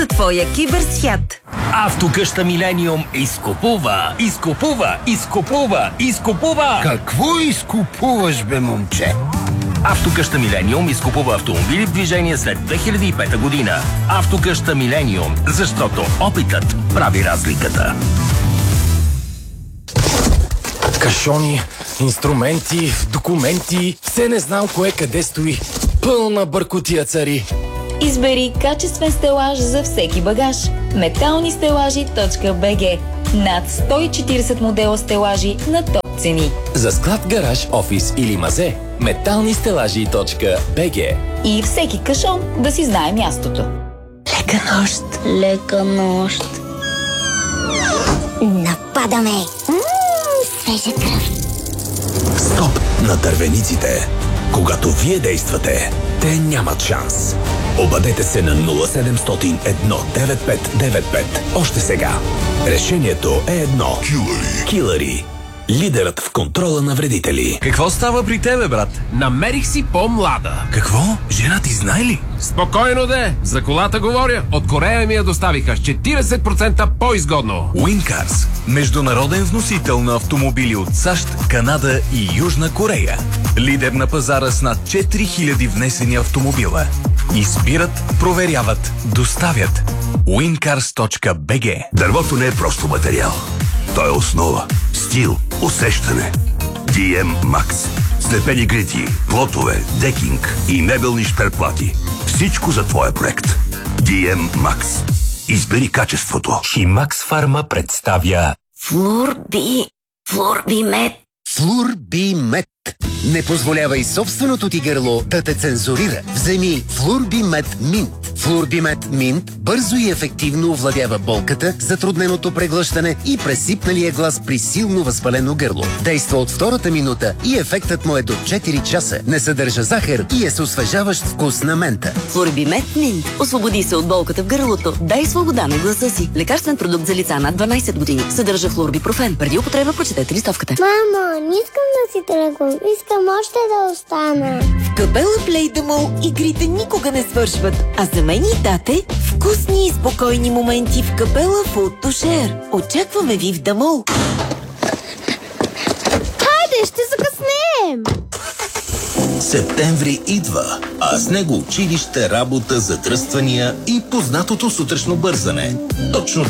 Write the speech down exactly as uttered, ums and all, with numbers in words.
твоя киберсвят. Автокъща Милениум изкупува, изкупува, изкупува, изкупува! Какво изкупуваш, бе, момче? Автокъща Милениум изкупува автомобили в движение след две хиляди и пета година. Автокъща Милениум, защото опитът прави разликата. Кашони, инструменти, документи, все не знам кое къде стои. Пълна бъркотия цари. Избери качествен стелаж за всеки багаж. метални стелажи точка би джи. Над сто и четиридесет модела стелажи на топ цени. За склад, гараж, офис или мазе, метални стелажи точка би джи. И всеки кашон да си знае мястото. Лека нощ. Лека нощ. Нападаме. Ммм, свежа кръв. Стоп на дървениците. Когато вие действате, те нямат шанс. Обадете се на нула седемстотин едно девет пет девет пет. Още сега. Решението е едно. Килъри. Килъри. Лидерът в контрола на вредители. Какво става при тебе, брат? Намерих си по-млада. Какво? Жена ти знае ли? Спокойно де, за колата говоря. От Корея ми я доставиха с четиридесет процента по-изгодно. Уинкарс. Международен вносител на автомобили от САЩ, Канада и Южна Корея. Лидер на пазара с над четири хиляди внесени автомобила. Избират, проверяват, доставят. уинкарс точка би джи. Дървото не е просто материал. Той е основа, стил, усещане. ди ем Max. Слепени грити, плотове, декинг и мебелни шперплати. Всичко за твоя проект. ди ем Max. Избери качеството. Химакс Фарма представя Флурби. Флурби мед. Флурби мед. Не позволявай собственото ти гърло да те цензурира. Вземи Флурби мед Минт. Флурби мед Минт бързо и ефективно овладява болката, затрудненото преглъщане и пресипналия глас при силно възпалено гърло. Действа от втората минута и ефектът му е до четири часа. Не съдържа захар и е с освежаващ вкус на мента. Флурби мед Минт. Освободи се от болката в гърлото. Дай свобода на гласа си. Лекарствен продукт за лица над дванадесет години. Съдържа флурбипрофен. Преди употреба прочетете листовката. Мамо, не искам да си тръгвам. Искам още да остана. В Кабела Плей да Мол игрите никога не свършват. А за мен и тате, вкусни и спокойни моменти в Кабела Food to Share. Очакваме ви в Дамол. Хайде, ще закъснеем! Септември идва, а с него училище, работа, задръствания и познатото сутрешно бързане. Точно